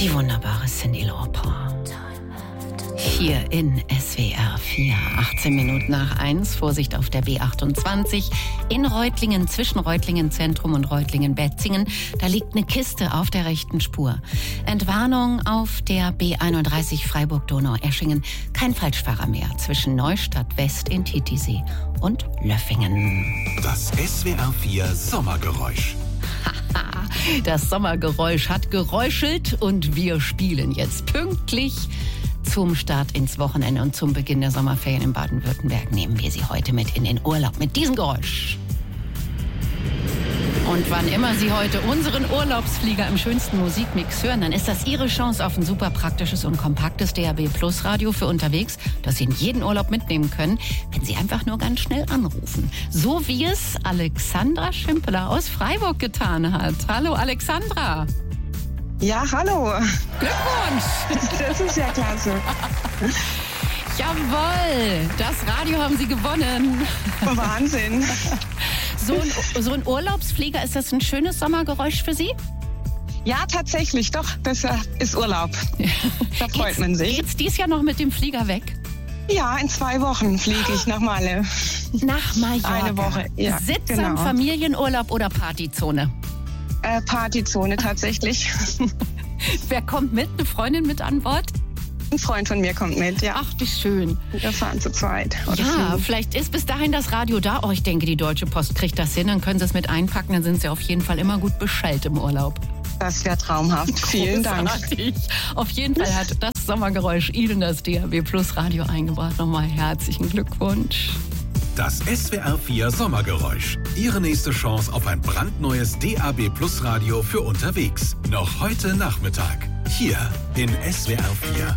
Die wunderbare Cyndi Lauper. Hier in SWR 4, 18 Minuten nach 1, Vorsicht auf der B28 in Reutlingen, zwischen Reutlingen Zentrum und Reutlingen Betzingen. Da liegt eine Kiste auf der rechten Spur. Entwarnung auf der B31 Freiburg-Donau-Eschingen. Kein Falschfahrer mehr zwischen Neustadt West in Titisee und Löffingen. Das SWR 4 Sommergeräusch. Das Sommergeräusch hat geräuschelt und wir spielen jetzt pünktlich zum Start ins Wochenende und zum Beginn der Sommerferien in Baden-Württemberg nehmen wir Sie heute mit in den Urlaub mit diesem Geräusch. Und wann immer Sie heute unseren Urlaubsflieger im schönsten Musikmix hören, dann ist das Ihre Chance auf ein super praktisches und kompaktes DAB Plus Radio für unterwegs, das Sie in jeden Urlaub mitnehmen können, wenn Sie einfach nur ganz schnell anrufen. So wie es Alexandra Schimpeler aus Freiburg getan hat. Hallo Alexandra. Ja, hallo. Glückwunsch. Das ist ja klasse. Jawohl, das Radio haben Sie gewonnen. Wahnsinn. So ein Urlaubsflieger, ist das ein schönes Sommergeräusch für Sie? Ja, tatsächlich, doch. Das ist Urlaub. Da freut man sich. Geht's dies Jahr noch mit dem Flieger weg? Ja, in 2 Wochen fliege ich nach Malle. Nach Mallorca. Eine Woche, ja. Sittsam, genau. Familienurlaub oder Partyzone? Partyzone tatsächlich. Wer kommt mit? Eine Freundin mit an Bord? Ein Freund von mir kommt mit, ja. Ach, wie schön. Wir fahren zu zweit. Ja, vielleicht ist bis dahin das Radio da. Oh, ich denke, die Deutsche Post kriegt das hin. Dann können Sie es mit einpacken. Dann sind Sie auf jeden Fall immer gut beschallt im Urlaub. Das wäre traumhaft. Vielen Dank. Auf jeden Fall hat das Sommergeräusch Ihnen das DAB Plus Radio eingebracht. Nochmal herzlichen Glückwunsch. Das SWR 4 Sommergeräusch. Ihre nächste Chance auf ein brandneues DAB Plus Radio für unterwegs. Noch heute Nachmittag. Hier in SWR 4.